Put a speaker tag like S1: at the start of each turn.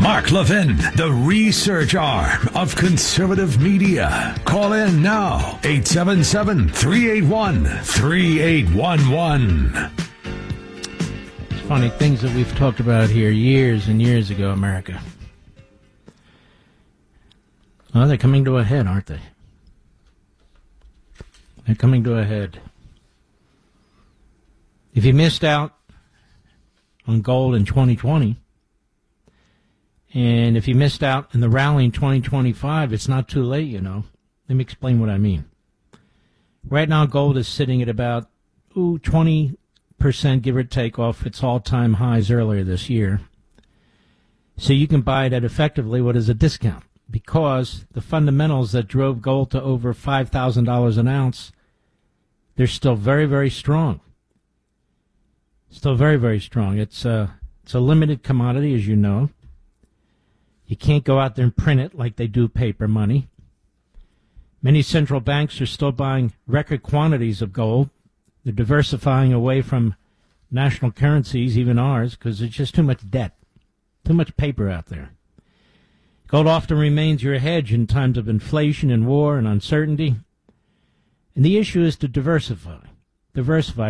S1: Mark Levin, the research arm of conservative media. Call in now, 877-381-3811.
S2: It's funny, things that we've talked about here years and years ago, America. Oh, they're coming to a head, aren't they? They're coming to a head. If you missed out on gold in 2020, and if you missed out in the rally in 2025, it's not too late, you know. Let me explain what I mean. Right now, gold is sitting at about 20%, give or take, off its all-time highs earlier this year. So you can buy it at effectively what is a discount, because the fundamentals that drove gold to over $5,000 an ounce, they're still very, very strong. Still very, very strong. It's a limited commodity, as you know. You can't go out there and print it like they do paper money. Many central banks are still buying record quantities of gold. They're diversifying away from national currencies, even ours, because there's just too much debt, too much paper out there. Gold often remains your hedge in times of inflation and war and uncertainty. And the issue is to diversify. Diversify.